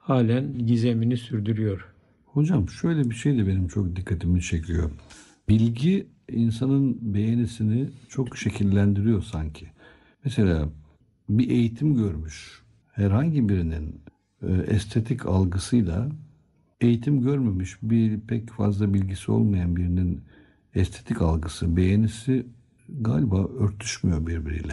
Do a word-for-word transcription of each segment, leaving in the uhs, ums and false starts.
halen gizemini sürdürüyor. Hocam şöyle bir şey de benim çok dikkatimi çekiyor. Bilgi insanın beğenisini çok şekillendiriyor sanki. Mesela bir eğitim görmüş herhangi birinin e, estetik algısıyla eğitim görmemiş bir pek fazla bilgisi olmayan birinin estetik algısı, beğenisi galiba örtüşmüyor birbiriyle.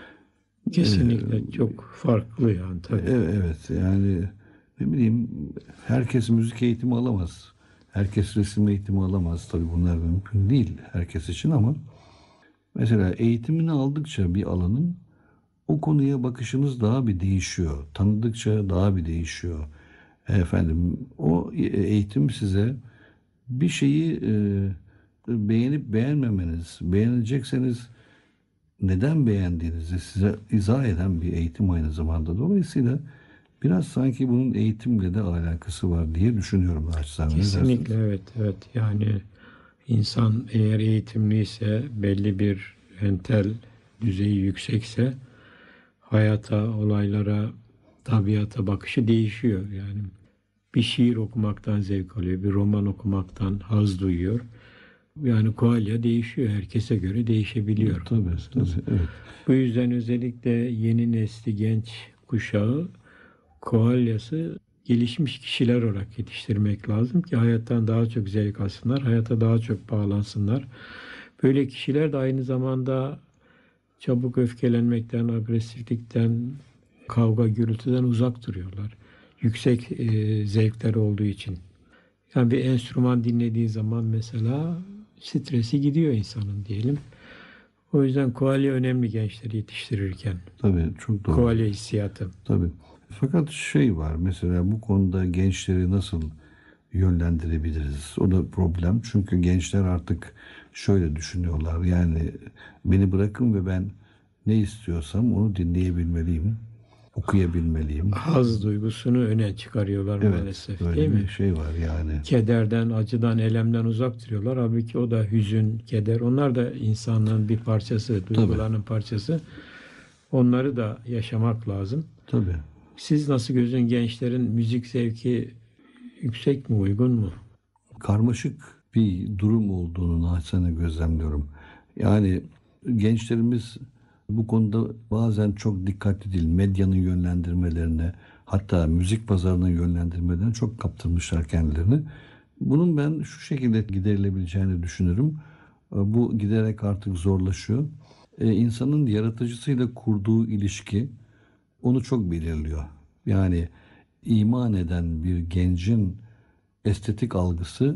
Kesinlikle Ee, çok farklı yani tabii. e- evet yani ne bileyim herkes müzik eğitimi alamaz. Herkes resim eğitimi alamaz. Tabii bunlar mümkün değil herkes için ama mesela eğitimini aldıkça bir alanın o konuya bakışınız daha bir değişiyor. Tanıdıkça daha bir değişiyor. Efendim o eğitim size bir şeyi e, beğenip beğenmemeniz, beğenecekseniz neden beğendiğinizi size izah eden bir eğitim aynı zamanda. Dolayısıyla biraz sanki bunun eğitimle de alakası var diye düşünüyorum naçizane. Ne Kesinlikle dersiniz? evet evet yani insan eğer eğitimliyse belli bir entel düzeyi yüksekse hayata, olaylara, tabiata bakışı değişiyor. Yani bir şiir okumaktan zevk alıyor, bir roman okumaktan haz duyuyor. Yani koalya değişiyor, herkese göre değişebiliyor. Tabii, tabii, evet. Bu yüzden özellikle yeni nesli genç kuşağı koalyası gelişmiş kişiler olarak yetiştirmek lazım ki hayattan daha çok zevk alsınlar, hayata daha çok bağlansınlar. Böyle kişiler de aynı zamanda çabuk öfkelenmekten, agresiflikten, kavga gürültüden uzak duruyorlar. Yüksek e, zevkler olduğu için. Yani bir enstrüman dinlediği zaman mesela stresi gidiyor insanın diyelim. O yüzden koalya önemli gençleri yetiştirirken. Tabii çok doğru. Koalya hissiyatı. Tabii. Fakat şey var mesela bu konuda gençleri nasıl yönlendirebiliriz? O da problem. Çünkü gençler artık şöyle düşünüyorlar. Yani beni bırakın ve ben ne istiyorsam onu dinleyebilmeliyim, okuyabilmeliyim. Haz duygusunu öne çıkarıyorlar Evet, maalesef değil böyle bir mi? şey var yani. Kederden, acıdan, elemden uzak duruyorlar. Halbuki o da hüzün, keder. Onlar da insanlığın bir parçası, Tabii, duygularının parçası. Onları da yaşamak lazım. tabii. Siz nasıl gözün gençlerin müzik zevki yüksek mi, uygun mu? Karmaşık bir durum olduğunu naçizane gözlemliyorum. Yani gençlerimiz bu konuda bazen çok dikkatli değil. Medyanın yönlendirmelerine, hatta müzik pazarının yönlendirmelerine çok kaptırmışlar kendilerini. Bunun ben şu şekilde giderilebileceğini düşünürüm. Bu giderek artık zorlaşıyor. Ee, insanın yaratıcısıyla kurduğu ilişki onu çok belirliyor. Yani iman eden bir gencin estetik algısı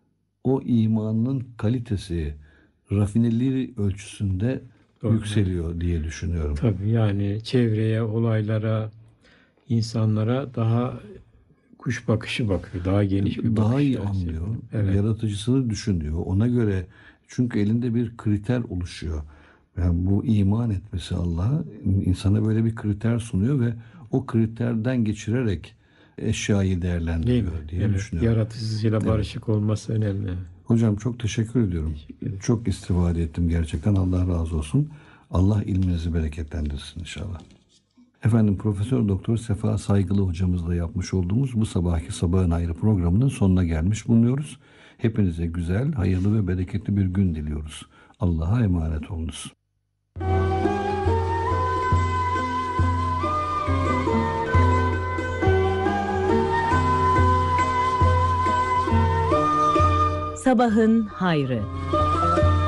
o imanın kalitesi, rafineliği ölçüsünde Doğru, evet. yükseliyor diye düşünüyorum. Tabii yani çevreye, olaylara, insanlara daha kuş bakışı bakıyor. Daha geniş bir Daha bakış iyi açısı. anlıyor, Evet. yaratıcısını düşünüyor. Ona göre çünkü elinde bir kriter oluşuyor. Yani bu iman etmesi Allah'a insana böyle bir kriter sunuyor ve o kriterden geçirerek eşyayı Değil mi? değerlendiriyor diye Evet. düşünüyorum. Yaratıcısıyla Evet. barışık olması önemli. Hocam çok teşekkür ediyorum. Teşekkür ederim. Çok istifade ettim gerçekten. Allah razı olsun. Allah ilminizi bereketlendirsin inşallah. Efendim Profesör Doktor Sefa Saygılı hocamızla yapmış olduğumuz bu sabahki Sabahın Ayrı programının sonuna gelmiş bulunuyoruz. Hepinize güzel, hayırlı ve bereketli bir gün diliyoruz. Allah'a emanet olunuz. Sabahın Hayrı.